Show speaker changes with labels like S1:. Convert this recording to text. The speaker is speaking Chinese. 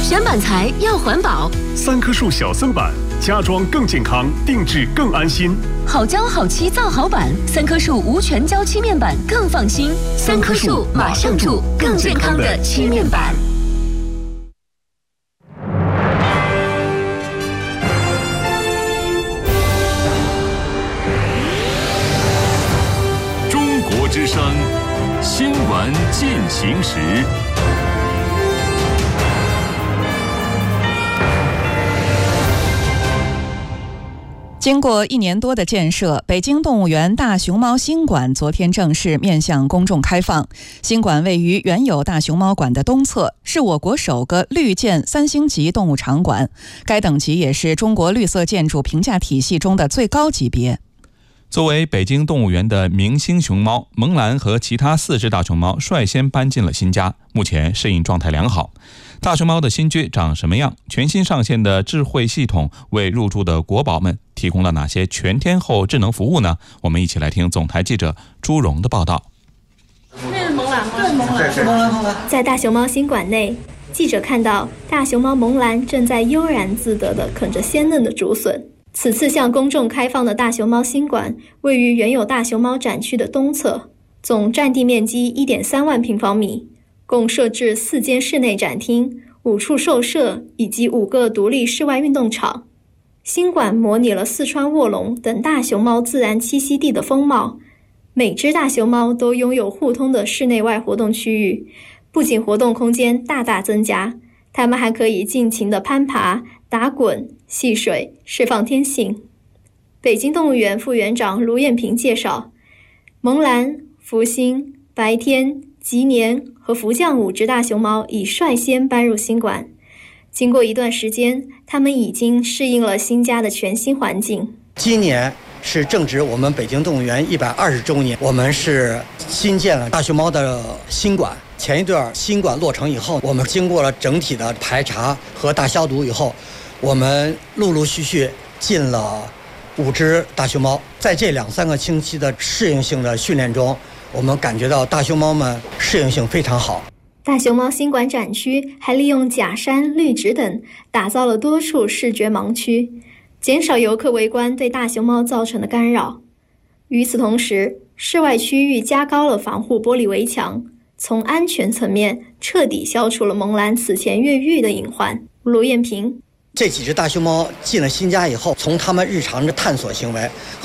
S1: 选板材要环保
S2: ，3棵树小森板，家装更健康，定制更安心。
S1: 好胶好漆造好板，3棵树无全胶漆面板更放心。3棵树马上住，更健康的漆面板。
S3: 中国之声，新闻进行时。
S4: 经过1年多的建设，北京动物园大熊猫新馆昨天正式面向公众开放。新馆位于原有大熊猫馆的东侧，是我国首个绿建3星级动物场馆，该等级也是中国绿色建筑评价体系中的最高级别。
S5: 作为北京动物园的明星熊猫，萌兰和其他4只大熊猫率先搬进了新家，目前适应状态良好。大熊猫的新居长什么样？全新上线的智慧系统为入住的国宝们提供了哪些全天候智能服务呢？我们一起来听总台记者朱荣的报道。
S6: 那是萌兰吗？对，萌兰。
S7: 在大熊猫新馆内，记者看到大熊猫萌兰正在悠然自得地啃着鲜嫩的竹笋。此次向公众开放的大熊猫新馆位于原有大熊猫展区的东侧，总占地面积 1.3万平方米，共设置4间室内展厅、5处兽舍以及5个独立室外运动场。新馆模拟了四川卧龙等大熊猫自然栖息地的风貌，每只大熊猫都拥有互通的室内外活动区域，不仅活动空间大大增加，它们还可以尽情地攀爬、打滚、戏水，释放天性。北京动物园副园长卢艳萍介绍，萌兰、福星、白天、吉年和福将5只大熊猫已率先搬入新馆。经过一段时间，它们已经适应了新家的全新环境。
S8: 今年是正值我们北京动物园120周年，我们是新建了大熊猫的新馆。前一段新馆落成以后，我们经过了整体的排查和大消毒以后，我们陆陆续续进了5只大熊猫。在这2-3个星期的适应性的训练中，我们感觉到大熊猫们适应性非常好。
S7: 大熊猫新馆展区还利用假山、绿植等打造了多处视觉盲区，减少游客围观对大熊猫造成的干扰。与此同时，室外区域加高了防护玻璃围墙，从安全层面彻底消除了萌兰此前越狱的隐患。卢艳萍，
S8: 这几只大熊猫进了新家以后，从它们日常的探索行为